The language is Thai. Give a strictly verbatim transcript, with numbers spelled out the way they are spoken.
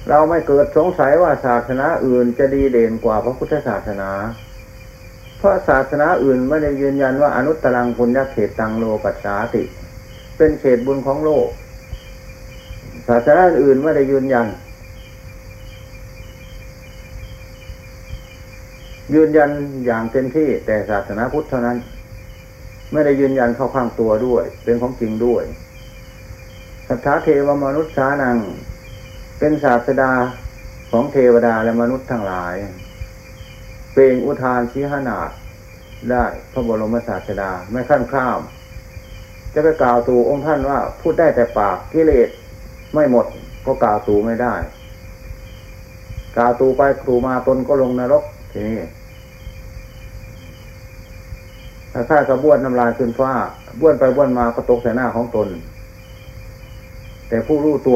เราไม่เกิดสงสัยว่าศาสนาอื่นจะดีเด่นกว่าพระพุทธศาสนาเพราะศาสนาอื่นไม่ได้ยืนยันว่าอนุตตรังปุญญเขตตังโลกัสสาติเป็นเขตบุญของโลกศาสนาอื่นไม่ได้ยืนยันยืนยันอย่างเต็มที่แต่ศาสนาพุทธเท่านั้นไม่ได้ยืนยันเข้าข้างตัวด้วยเป็นของจริงด้วยสัทธาเทวมนุษย์สานังเป็นศาสดาของเทวดาและมนุษย์ทั้งหลายเป็นอุทานชี้หนาฏได้พระบรมศาสดาไม่ขั้นข้ามจะไปกล่าวตู่องค์ท่านว่าพูดได้แต่ปากกิเลสไม่หมดก็กล่าวตู่ไม่ได้กล่าวตู่ไปตู่มาตนก็ลงนรกทีนี้ถ้าข้าก็บ้วนน้ำลายขึ้นฟ้าบ้วนไปบ้วนมาก็ตกใส่หน้าของตนแต่ผู้รู้ตัว